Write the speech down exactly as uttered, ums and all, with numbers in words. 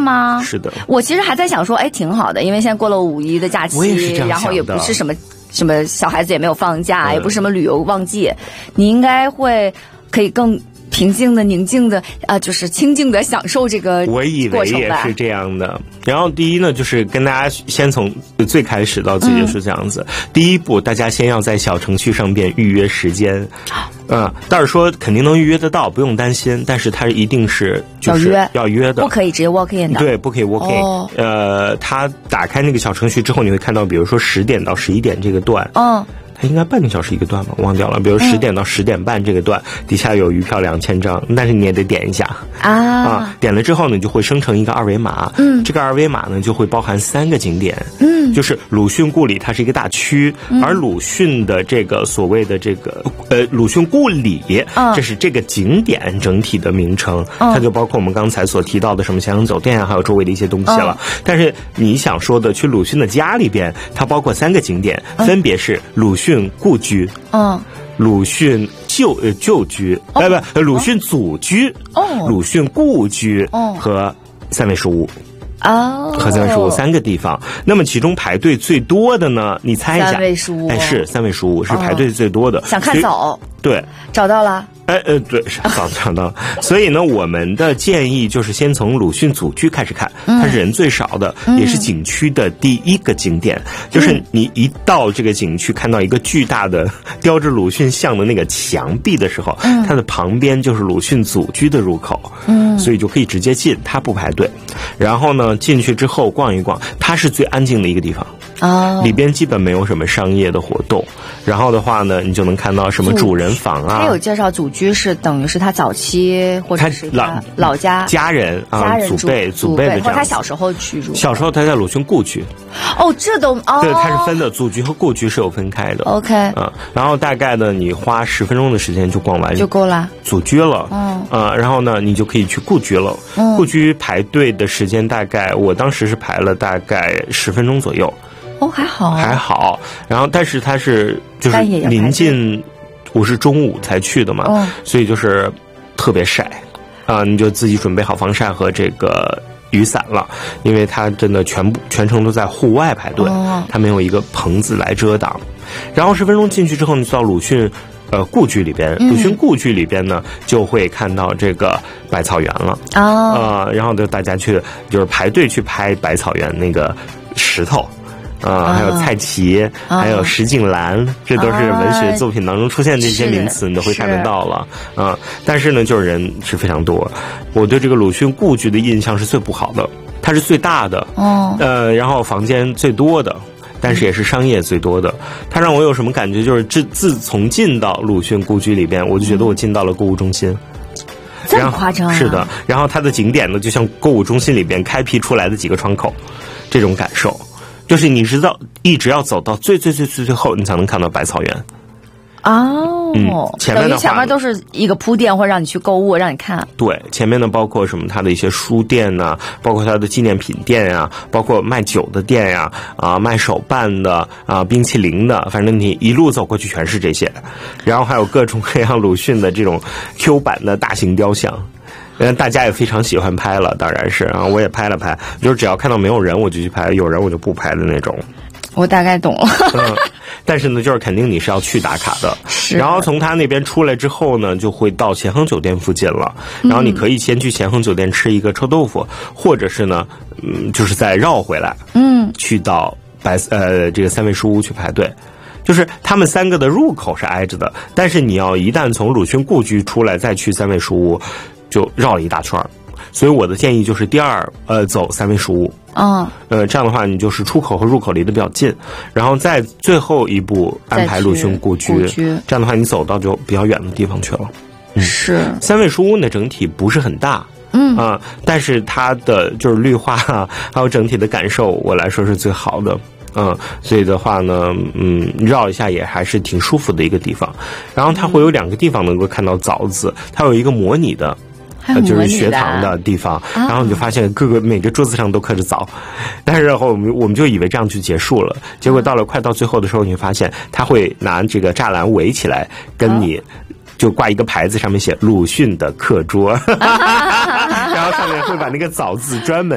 吗？ 是的。 我其实还在想说，哎，挺好的，因为现在过了五一的假期， 我也是这样想的， 然后也不是什么什么小孩子也没有放假，嗯、也不是什么旅游旺季，你应该会可以更平静的、宁静的啊、呃，就是清静的享受这个过程吧。 我以为也是这样的。然后第一呢，就是跟大家先从最开始到最结束这样子。嗯、第一步，大家先要在小程序上边预约时间。嗯，倒是说肯定能预约得到，不用担心。但是它一定是就是要约要约的， 不可以直接 walk in 的。 对，不可以 walk in。哦、呃，他打开那个小程序之后，你会看到，比如说十点到十一点这个段。嗯。它应该半个小时一个段吧，我忘掉了。比如十点到十点半这个段，嗯、底下有余票两千张，但是你也得点一下啊。啊，点了之后呢，就会生成一个二维码。嗯，这个二维码呢就会包含三个景点。嗯，就是鲁迅故里，它是一个大区，嗯、而鲁迅的这个所谓的这个呃鲁迅故里，嗯、这是这个景点整体的名称，嗯、它就包括我们刚才所提到的什么咸阳酒店啊，还有周围的一些东西了。嗯、但是你想说的去鲁迅的家里边，它包括三个景点，嗯、分别是鲁迅。鲁迅故居，嗯，鲁迅旧呃旧居，哎、哦、不，鲁迅祖居，哦，鲁迅故居，哦，和三味书屋。哦，和三味书屋三个地方。那么其中排队最多的呢？你猜一下？ 三味书屋， 哎，是三味书屋是排队最多的。 哦、想看早？ 对， 找到了。 哎呃，对，早找到。所以呢，我们的建议就是先从鲁迅祖居开始看，它是人最少的，嗯、也是景区的第一个景点。嗯、就是你一到这个景区，看到一个巨大的雕着鲁迅像的那个墙壁的时候，嗯、它的旁边就是鲁迅祖居的入口，嗯，所以就可以直接进，它不排队。然后呢，进去之后逛一逛，它是最安静的一个地方。哦，里边基本没有什么商业的活动，然后的话呢，你就能看到什么主人房啊。 他有介绍祖居是等于是他早期或者是他老家家人啊，家人祖辈祖辈的这样， 或者他小时候居住。 小时候他在鲁迅故居。 哦，这都哦， 对，它是分的，祖居和故居是有分开的。 OK， 嗯，然后大概呢，你花十分钟的时间就逛完就够了祖居了。嗯，呃，然后呢，你就可以去故居了。嗯，故居排队的时间大概，我当时是排了大概十分钟左右。 哦，还好， 还好。然后，但是它是就是临近，我是中午才去的嘛，哦、所以就是特别晒啊、呃，你就自己准备好防晒和这个雨伞了，因为它真的全部全程都在户外排队，哦、它没有一个棚子来遮挡。然后十分钟进去之后，你到鲁迅呃故居里边，鲁迅故居里边呢，嗯、就会看到这个百草园了哦，呃，然后就大家去就是排队去拍百草园那个石头。啊、呃，还有蔡奇，哦、还有石井兰，这都是文学作品当中出现的一些名词，你都会看得到了啊、呃。但是呢，就是人是非常多。我对这个鲁迅故居的印象是最不好的，它是最大的，哦，呃，然后房间最多的，但是也是商业最多的。它让我有什么感觉？就是自自从进到鲁迅故居里边，我就觉得我进到了购物中心。 这么夸张啊？ 是的，然后它的景点呢，就像购物中心里边开辟出来的几个窗口，这种感受。就是你知道，一直要走到最最最最最后，你才能看到百草园。 哦，嗯，前面的话等于前面都是一个铺垫，或者让你去购物，让你看。 对，前面呢包括什么？它的一些书店呐、啊，包括它的纪念品店呀、啊，包括卖酒的店呀、啊，啊，卖手办的啊，冰淇淋的，反正你一路走过去全是这些。然后还有各种各样鲁迅的这种 Q 版的大型雕像。嗯，大家也非常喜欢拍了，当然是啊，我也拍了拍，就是只要看到没有人我就去拍，有人我就不拍的那种。 我大概懂了。 嗯，但是呢，就是肯定你是要去打卡的。 是。 然后从他那边出来之后呢，就会到咸亨酒店附近了。然后你可以先去咸亨酒店吃一个臭豆腐，嗯、或者是呢，嗯，就是再绕回来，嗯，去到白呃这个三味书屋去排队。就是他们三个的入口是挨着的，但是你要一旦从鲁迅故居出来，再去三味书屋。就绕了一大圈，所以我的建议就是第二，呃，走三味书屋。嗯，呃，这样的话你就是出口和入口离得比较近，然后在最后一步安排鲁迅故居，这样的话你走到就比较远的地方去了。 嗯、是三味书屋呢，整体不是很大。嗯啊、呃，但是它的就是绿化啊，还有整体的感受，我来说是最好的。嗯，所以的话呢，嗯，绕一下也还是挺舒服的一个地方。然后它会有两个地方能够看到枣子，它有一个模拟的。呃，就是学堂的地方，啊、然后你就发现各个每个桌子上都刻着枣，但是然后我们我们就以为这样就结束了，结果到了快到最后的时候，你会发现他会拿这个栅栏围起来，跟你就挂一个牌子，上面写鲁迅的课桌，然后上面会把那个枣字专门。